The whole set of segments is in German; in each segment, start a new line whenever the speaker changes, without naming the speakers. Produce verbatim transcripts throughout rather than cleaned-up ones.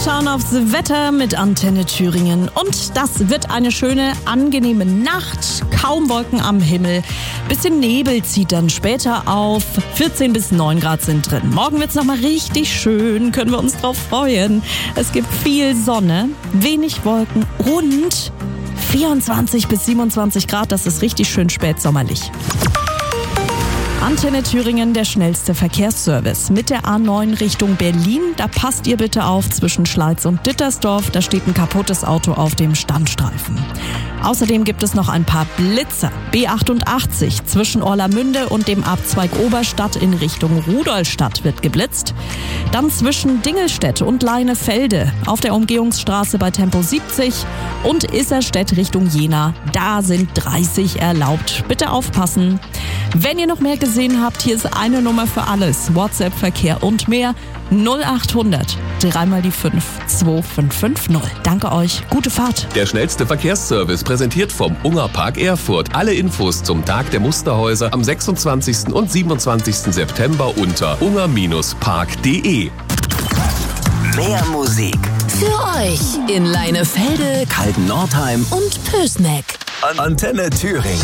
schauen aufs Wetter mit Antenne Thüringen. Und das wird eine schöne, angenehme Nacht. Kaum Wolken am Himmel. Bisschen Nebel zieht dann später auf. vierzehn bis neun Grad sind drin. Morgen wird's nochmal richtig schön. Können wir uns drauf freuen. Es gibt viel Sonne, wenig Wolken und vierundzwanzig bis siebenundzwanzig Grad. Das ist richtig schön spätsommerlich. Antenne Thüringen, der schnellste Verkehrsservice. Mit der A neun Richtung Berlin, da passt ihr bitte auf zwischen Schleiz und Dittersdorf. Da steht ein kaputtes Auto auf dem Standstreifen. Außerdem gibt es noch ein paar Blitzer. B achtundachtzig zwischen Orlamünde und dem Abzweig Oberstadt in Richtung Rudolstadt wird geblitzt. Dann zwischen Dingelstedt und Leinefelde auf der Umgehungsstraße bei Tempo siebzig und Isserstedt Richtung Jena. Da sind dreißig erlaubt. Bitte aufpassen. Wenn ihr noch mehr gesehen habt, hier ist eine Nummer für alles. WhatsApp, Verkehr und mehr. null achthundert, dreimal die fünf, zwei fünf fünf null. Danke euch, gute Fahrt.
Der schnellste Verkehrsservice präsentiert vom Unger Park Erfurt. Alle Infos zum Tag der Musterhäuser am sechsundzwanzigsten und siebenundzwanzigsten September unter unger Park punkt de.
Mehr Musik
für euch in Leinefelde,
Kalten-Nordheim
und Pößneck.
Antenne Thüringen.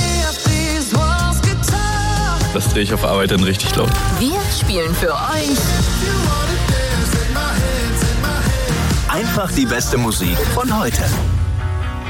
Das drehe ich auf Arbeit dann richtig laut.
Wir spielen für euch
Einfach die beste Musik von heute.